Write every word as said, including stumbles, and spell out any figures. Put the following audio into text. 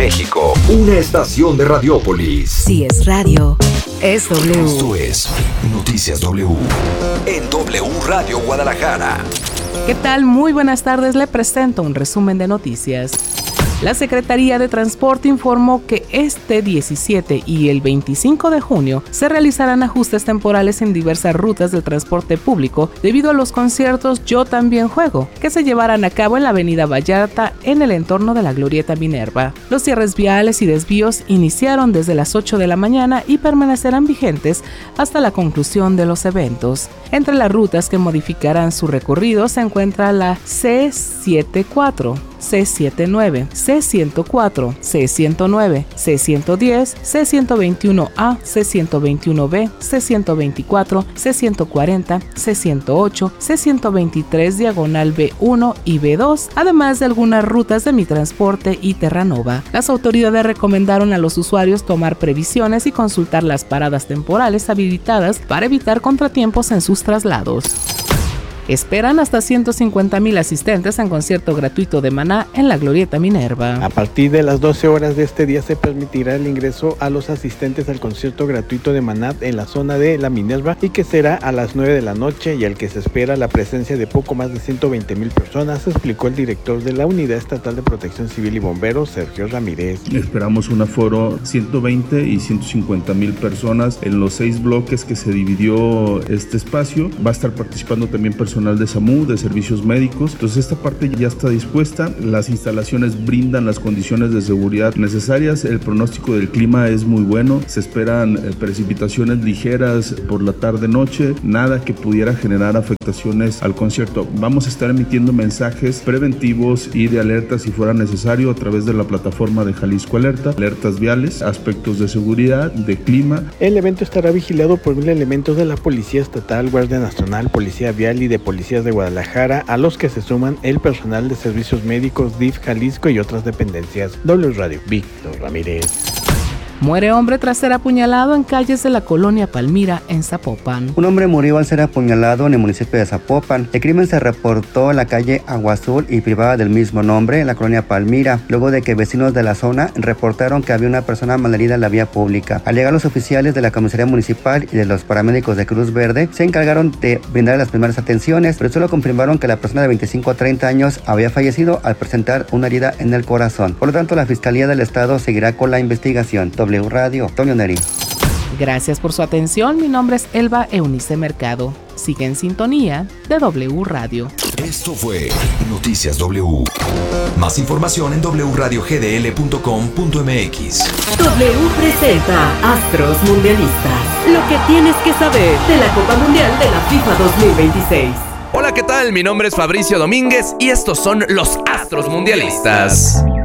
México, una estación de Radiópolis. Si es radio, es W. Esto es Noticias W en W Radio Guadalajara. ¿Qué tal? Muy buenas tardes, le presento un resumen de noticias. La Secretaría de Transporte informó que este diecisiete y el veinticinco de junio se realizarán ajustes temporales en diversas rutas del transporte público debido a los conciertos Yo También Juego, que se llevarán a cabo en la Avenida Vallarta en el entorno de la Glorieta Minerva. Los cierres viales y desvíos iniciaron desde las ocho de la mañana y permanecerán vigentes hasta la conclusión de los eventos. Entre las rutas que modificarán su recorrido se encuentra la C setenta y cuatro, C setenta y nueve, C ciento cuatro, C ciento nueve, C ciento diez, C ciento veintiuno A, C ciento veintiuno B, C ciento veinticuatro, C ciento cuarenta, C ciento ocho, C ciento veintitrés diagonal B uno y B dos, además de algunas rutas de Mi Transporte y Terranova. Las autoridades recomendaron a los usuarios tomar previsiones y consultar las paradas temporales habilitadas para evitar contratiempos en sus traslados. Esperan hasta ciento cincuenta mil asistentes en concierto gratuito de Maná en la Glorieta Minerva. A partir de las doce horas de este día se permitirá el ingreso a los asistentes al concierto gratuito de Maná en la zona de la Minerva y que será a las nueve de la noche y al que se espera la presencia de poco más de ciento veinte mil personas, explicó el director de la Unidad Estatal de Protección Civil y Bomberos, Sergio Ramírez. Esperamos un aforo ciento veinte y ciento cincuenta mil personas en los seis bloques que se dividió este espacio. Va a estar participando también personas de SAMU, de servicios médicos. Entonces esta parte ya está dispuesta, las instalaciones brindan las condiciones de seguridad necesarias, el pronóstico del clima es muy bueno, se esperan eh, precipitaciones ligeras por la tarde-noche, nada que pudiera generar afectaciones al concierto. Vamos a estar emitiendo mensajes preventivos y de alerta si fuera necesario a través de la plataforma de Jalisco Alerta, alertas viales, aspectos de seguridad, de clima. El evento estará vigilado por mil elementos de la Policía Estatal, Guardia Nacional, Policía Vial y de Policías de Guadalajara, a los que se suman el personal de servicios médicos, D I F Jalisco y otras dependencias. W Radio, Víctor Ramírez. Muere hombre tras ser apuñalado en calles de la colonia Palmira, en Zapopan. Un hombre murió al ser apuñalado en el municipio de Zapopan. El crimen se reportó en la calle Agua Azul y privada del mismo nombre, en la colonia Palmira, luego de que vecinos de la zona reportaron que había una persona malherida en la vía pública. Al llegar los oficiales de la comisaría municipal y de los paramédicos de Cruz Verde, se encargaron de brindar las primeras atenciones, pero solo confirmaron que la persona de veinticinco a treinta años había fallecido al presentar una herida en el corazón. Por lo tanto, la Fiscalía del Estado seguirá con la investigación. W Radio, Toño Neri. Gracias por su atención. Mi nombre es Elba Eunice Mercado. Sigue en sintonía de W Radio. Esto fue Noticias W. Más información en w radio g d l punto com punto m x. W presenta Astros Mundialistas. Lo que tienes que saber de la Copa Mundial de la FIFA dos mil veintiséis. Hola, ¿qué tal? Mi nombre es Fabricio Domínguez y estos son los Astros Mundialistas.